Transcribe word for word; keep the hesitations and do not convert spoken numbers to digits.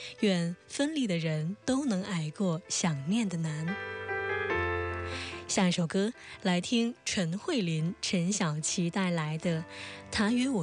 愿分离的人都能挨过想念的难。下一首歌来听陈慧琳、陈小琪带来的《他约我